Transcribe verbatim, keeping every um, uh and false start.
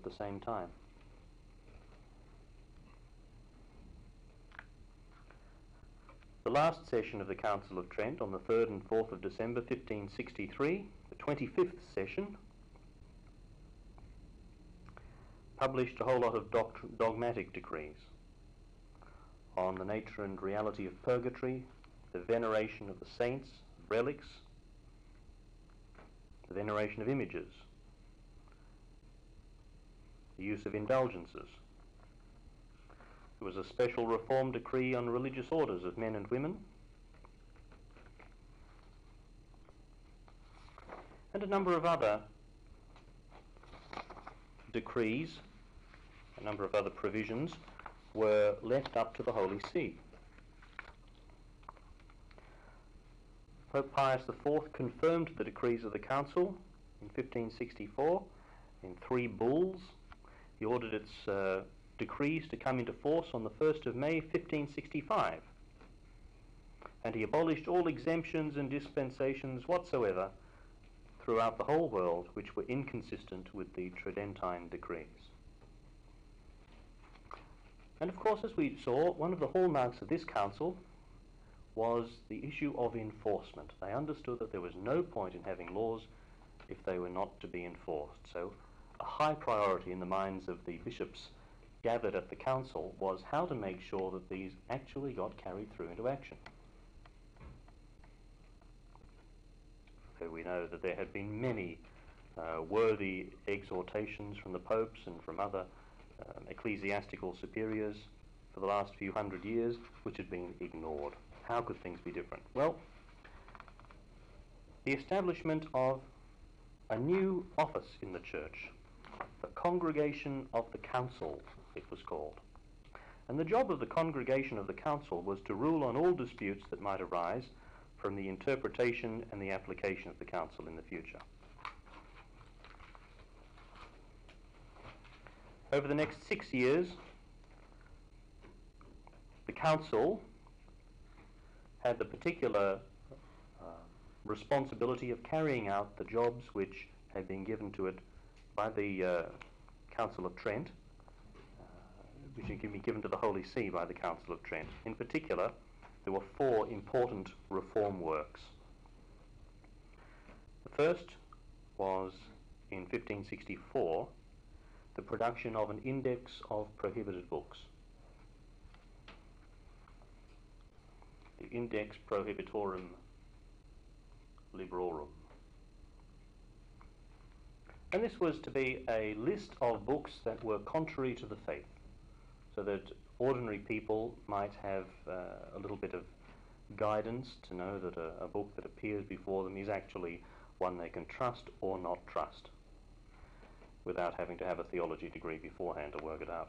the same time. The last session of the Council of Trent, on the third and fourth of December fifteen sixty-three, the twenty-fifth session, published a whole lot of doct- dogmatic decrees on the nature and reality of purgatory, the veneration of the saints, relics, the veneration of images, the use of indulgences. There was a special reform decree on religious orders of men and women, and a number of other decrees, a number of other provisions were left up to the Holy See. Pope Pius the fourth confirmed the decrees of the Council in fifteen sixty-four in three bulls. He ordered its uh, decrees to come into force on the first of May fifteen sixty-five, and he abolished all exemptions and dispensations whatsoever throughout the whole world which were inconsistent with the Tridentine decrees. And of course, as we saw, one of the hallmarks of this council was the issue of enforcement. They understood that there was no point in having laws if they were not to be enforced. So a high priority in the minds of the bishops gathered at the council was how to make sure that these actually got carried through into action. So we know that there had been many uh, worthy exhortations from the popes and from other um, ecclesiastical superiors for the last few hundred years which had been ignored. How could things be different? Well, the establishment of a new office in the church, the Congregation of the Council, it was called. And the job of the Congregation of the Council was to rule on all disputes that might arise from the interpretation and the application of the Council in the future. Over the next six years, the Council had the particular uh, responsibility of carrying out the jobs which had been given to it by the uh, Council of Trent, uh, which had been given to the Holy See by the Council of Trent. In particular, there were four important reform works. The first was, in fifteen sixty-four, the production of an index of prohibited books. The Index Prohibitorum Librorum. And this was to be a list of books that were contrary to the faith, so that ordinary people might have uh, a little bit of guidance to know that a, a book that appears before them is actually one they can trust or not trust, without having to have a theology degree beforehand to work it out.